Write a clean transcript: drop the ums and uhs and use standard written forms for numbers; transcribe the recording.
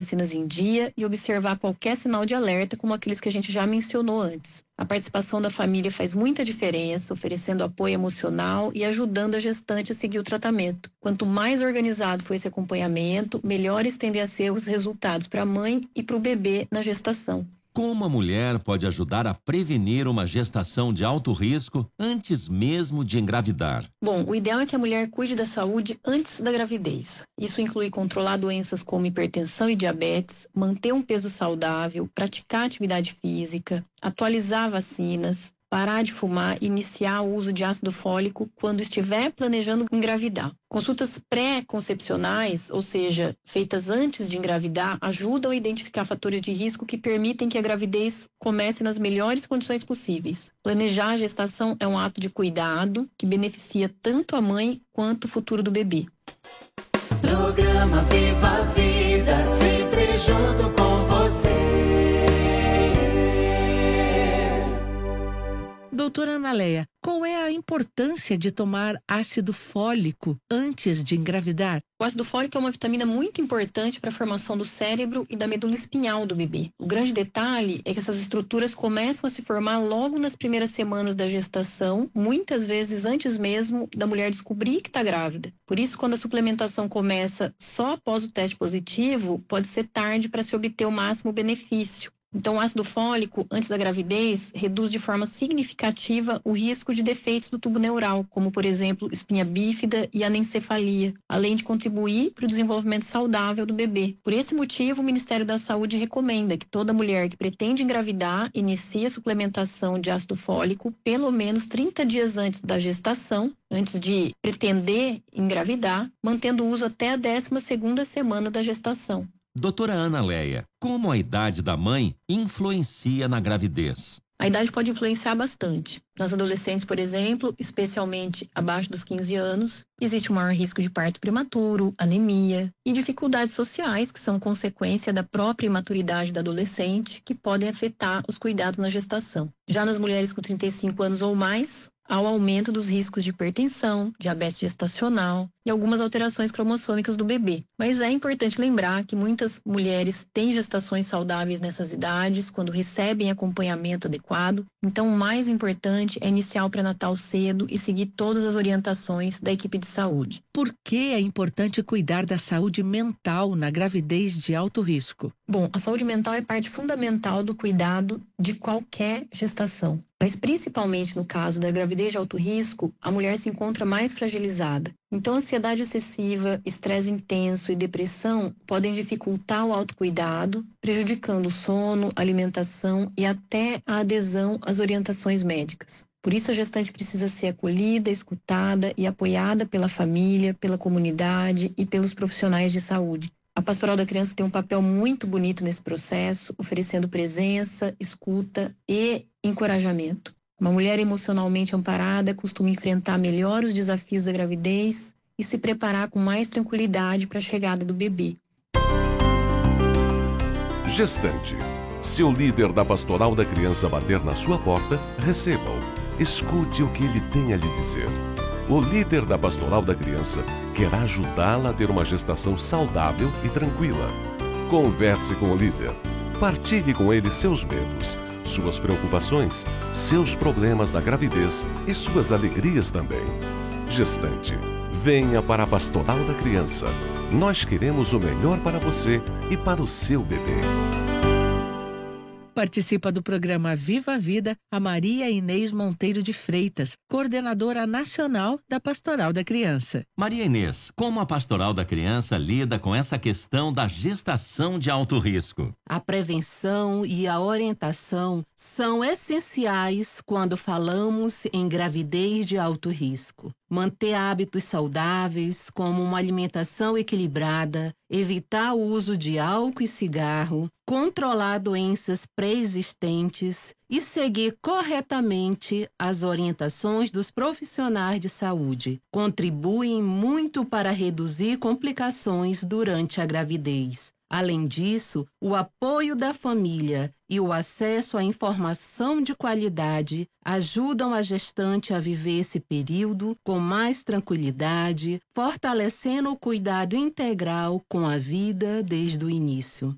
vacinas em dia e observar qualquer sinal de alerta, como aqueles que a gente já mencionou antes. A participação da família faz muita diferença, oferecendo apoio emocional e ajudando a gestante a seguir o tratamento. Quanto mais organizado for esse acompanhamento, melhores tendem a ser os resultados para a mãe e para o bebê na gestação. Como a mulher pode ajudar a prevenir uma gestação de alto risco antes mesmo de engravidar? Bom, o ideal é que a mulher cuide da saúde antes da gravidez. Isso inclui controlar doenças como hipertensão e diabetes, manter um peso saudável, praticar atividade física, atualizar vacinas, parar de fumar e iniciar o uso de ácido fólico quando estiver planejando engravidar. Consultas pré-concepcionais, ou seja, feitas antes de engravidar, ajudam a identificar fatores de risco que permitem que a gravidez comece nas melhores condições possíveis. Planejar a gestação é um ato de cuidado que beneficia tanto a mãe quanto o futuro do bebê. Programa Viva a Vida, sempre junto com você. Doutora Analéia, qual é a importância de tomar ácido fólico antes de engravidar? O ácido fólico é uma vitamina muito importante para a formação do cérebro e da medula espinhal do bebê. O grande detalhe é que essas estruturas começam a se formar logo nas primeiras semanas da gestação, muitas vezes antes mesmo da mulher descobrir que está grávida. Por isso, quando a suplementação começa só após o teste positivo, pode ser tarde para se obter o máximo benefício. Então, o ácido fólico, antes da gravidez, reduz de forma significativa o risco de defeitos do tubo neural, como, por exemplo, espinha bífida e anencefalia, além de contribuir para o desenvolvimento saudável do bebê. Por esse motivo, o Ministério da Saúde recomenda que toda mulher que pretende engravidar inicie a suplementação de ácido fólico pelo menos 30 dias antes da gestação, antes de pretender engravidar, mantendo o uso até a 12ª semana da gestação. Doutora Analéia, como a idade da mãe influencia na gravidez? A idade pode influenciar bastante. Nas adolescentes, por exemplo, especialmente abaixo dos 15 anos, existe um maior risco de parto prematuro, anemia e dificuldades sociais que são consequência da própria imaturidade da adolescente, que podem afetar os cuidados na gestação. Já nas mulheres com 35 anos ou mais, há o aumento dos riscos de hipertensão, diabetes gestacional e algumas alterações cromossômicas do bebê. Mas é importante lembrar que muitas mulheres têm gestações saudáveis nessas idades, quando recebem acompanhamento adequado. Então, o mais importante é iniciar o pré-natal cedo e seguir todas as orientações da equipe de saúde. Por que é importante cuidar da saúde mental na gravidez de alto risco? Bom, a saúde mental é parte fundamental do cuidado de qualquer gestação. Mas principalmente no caso da gravidez de alto risco, a mulher se encontra mais fragilizada. Então, ansiedade excessiva, estresse intenso e depressão podem dificultar o autocuidado, prejudicando o sono, a alimentação e até a adesão às orientações médicas. Por isso, a gestante precisa ser acolhida, escutada e apoiada pela família, pela comunidade e pelos profissionais de saúde. A Pastoral da Criança tem um papel muito bonito nesse processo, oferecendo presença, escuta e encorajamento. Uma mulher emocionalmente amparada costuma enfrentar melhor os desafios da gravidez e se preparar com mais tranquilidade para a chegada do bebê. Gestante. Se o líder da Pastoral da Criança bater na sua porta, receba-o. Escute o que ele tem a lhe dizer. O líder da Pastoral da Criança quer ajudá-la a ter uma gestação saudável e tranquila. Converse com o líder. Partilhe com ele seus medos, suas preocupações, seus problemas na gravidez e suas alegrias também. Gestante, venha para a Pastoral da Criança. Nós queremos o melhor para você e para o seu bebê. Participa do programa Viva a Vida a Maria Inês Monteiro de Freitas, coordenadora nacional da Pastoral da Criança. Maria Inês, como a Pastoral da Criança lida com essa questão da gestação de alto risco? A prevenção e a orientação são essenciais quando falamos em gravidez de alto risco. Manter hábitos saudáveis, como uma alimentação equilibrada, evitar o uso de álcool e cigarro, controlar doenças pré-existentes e seguir corretamente as orientações dos profissionais de saúde contribuem muito para reduzir complicações durante a gravidez. Além disso, o apoio da família e o acesso à informação de qualidade ajudam a gestante a viver esse período com mais tranquilidade, fortalecendo o cuidado integral com a vida desde o início.